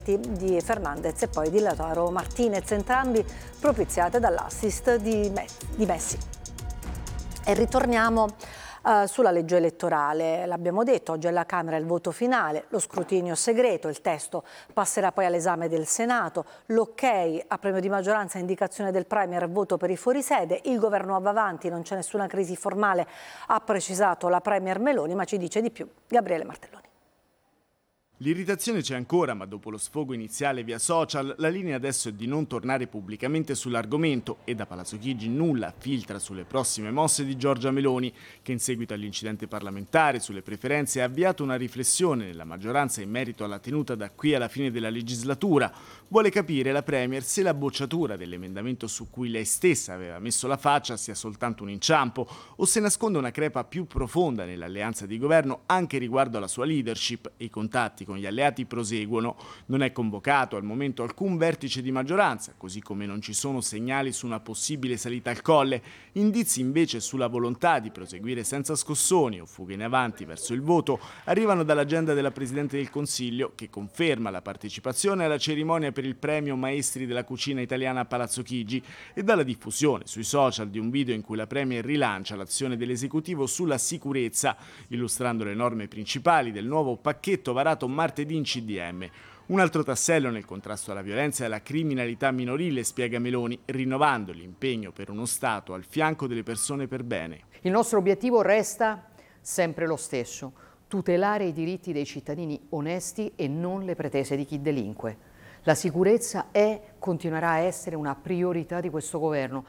di Fernandez e poi di Lautaro Martinez, entrambi propiziate dall'assist di Messi. E ritorniamo sulla legge elettorale. L'abbiamo detto, oggi alla Camera il voto finale, lo scrutinio segreto, il testo passerà poi all'esame del Senato, l'ok a premio di maggioranza, indicazione del Premier, voto per i fuorisede, il governo va avanti, non c'è nessuna crisi formale, ha precisato la Premier Meloni, ma ci dice di più Gabriele Martelloni. L'irritazione c'è ancora, ma dopo lo sfogo iniziale via social, la linea adesso è di non tornare pubblicamente sull'argomento e da Palazzo Chigi nulla filtra sulle prossime mosse di Giorgia Meloni, che in seguito all'incidente parlamentare sulle preferenze ha avviato una riflessione nella maggioranza in merito alla tenuta da qui alla fine della legislatura. Vuole capire la Premier se la bocciatura dell'emendamento su cui lei stessa aveva messo la faccia sia soltanto un inciampo o se nasconde una crepa più profonda nell'alleanza di governo anche riguardo alla sua leadership e i contatti con gli alleati proseguono. Non è convocato al momento alcun vertice di maggioranza, così come non ci sono segnali su una possibile salita al colle. Indizi invece sulla volontà di proseguire senza scossoni o fughe in avanti verso il voto arrivano dall'agenda della Presidente del Consiglio, che conferma la partecipazione alla cerimonia per il premio Maestri della Cucina Italiana a Palazzo Chigi e dalla diffusione sui social di un video in cui la Premier rilancia l'azione dell'esecutivo sulla sicurezza, illustrando le norme principali del nuovo pacchetto varato martedì in CDM. Un altro tassello nel contrasto alla violenza e alla criminalità minorile, spiega Meloni, rinnovando l'impegno per uno Stato al fianco delle persone per bene. Il nostro obiettivo resta sempre lo stesso: tutelare i diritti dei cittadini onesti e non le pretese di chi delinque. La sicurezza continuerà a essere una priorità di questo governo.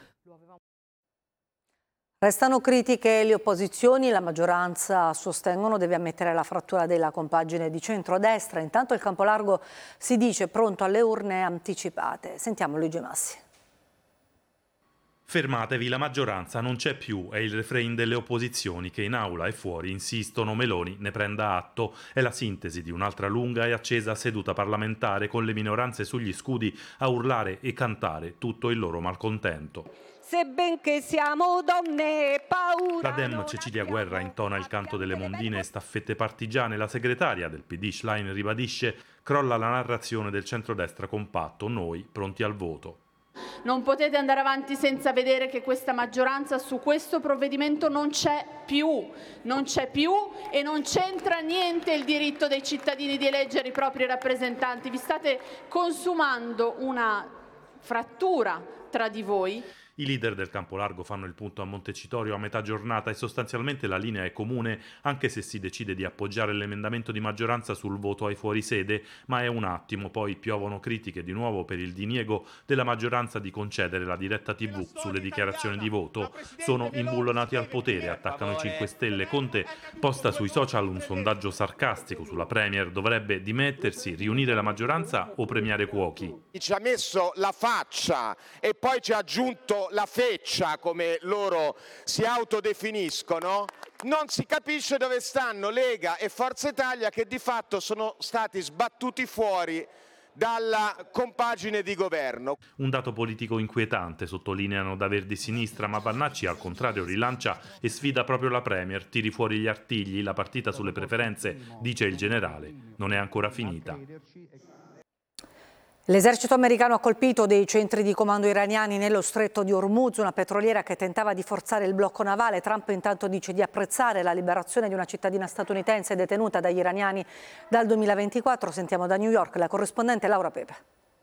Restano critiche le opposizioni, la maggioranza sostengono deve ammettere la frattura della compagine di centrodestra. Intanto il campo largo si dice pronto alle urne anticipate. Sentiamo Luigi Massi. Fermatevi, la maggioranza non c'è più, è il refrain delle opposizioni che in aula e fuori insistono Meloni ne prenda atto. È la sintesi di un'altra lunga e accesa seduta parlamentare con le minoranze sugli scudi a urlare e cantare tutto il loro malcontento. Se benché siamo donne, paura. La Dem Cecilia Guerra intona il canto delle mondine e staffette partigiane. La segretaria del PD Schlein ribadisce: crolla la narrazione del centrodestra compatto, noi pronti al voto. Non potete andare avanti senza vedere che questa maggioranza su questo provvedimento non c'è più e non c'entra niente il diritto dei cittadini di eleggere i propri rappresentanti. Vi state consumando una frattura tra di voi. I leader del campo largo fanno il punto a Montecitorio a metà giornata e sostanzialmente la linea è comune, anche se si decide di appoggiare l'emendamento di maggioranza sul voto ai fuorisede, ma è un attimo, poi piovono critiche di nuovo per il diniego della maggioranza di concedere la diretta TV sulle dichiarazioni di voto. Sono imbullonati al potere, attaccano i 5 Stelle. Conte posta sui social un sondaggio sarcastico sulla Premier: dovrebbe dimettersi, riunire la maggioranza o premiare cuochi. Ci ha messo la faccia e poi ci ha aggiunto la feccia, come loro si autodefiniscono. Non si capisce dove stanno Lega e Forza Italia, che di fatto sono stati sbattuti fuori dalla compagine di governo. Un dato politico inquietante, sottolineano da Verdi Sinistra, ma Vannacci al contrario rilancia e sfida proprio la Premier: tiri fuori gli artigli, la partita sulle preferenze, dice il generale, non è ancora finita. L'esercito americano ha colpito dei centri di comando iraniani nello stretto di Hormuz, una petroliera che tentava di forzare il blocco navale. Trump intanto dice di apprezzare la liberazione di una cittadina statunitense detenuta dagli iraniani dal 2024. Sentiamo da New York la corrispondente Laura Pepe.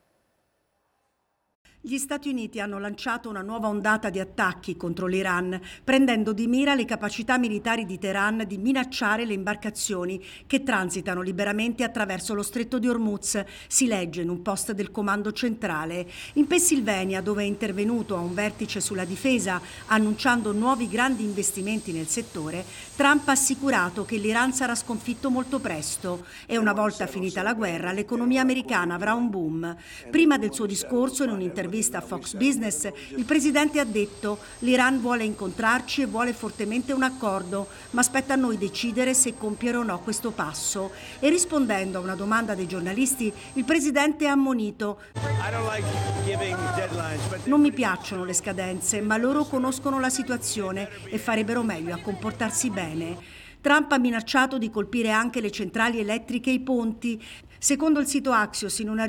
Gli Stati Uniti hanno lanciato una nuova ondata di attacchi contro l'Iran, prendendo di mira le capacità militari di Teheran di minacciare le imbarcazioni che transitano liberamente attraverso lo stretto di Hormuz, si legge in un post del comando centrale. In Pennsylvania, dove è intervenuto a un vertice sulla difesa, annunciando nuovi grandi investimenti nel settore, Trump ha assicurato che l'Iran sarà sconfitto molto presto e una volta finita la guerra l'economia americana avrà un boom. Prima del suo discorso, in un'intervista a Fox Business, il presidente ha detto: l'Iran vuole incontrarci e vuole fortemente un accordo, ma spetta a noi decidere se compiere o no questo passo. E rispondendo a una domanda dei giornalisti, il presidente ha ammonito: non mi piacciono le scadenze, ma loro conoscono la situazione e farebbero meglio a comportarsi bene. Trump ha minacciato di colpire anche le centrali elettriche e i ponti. Secondo il sito Axios, in una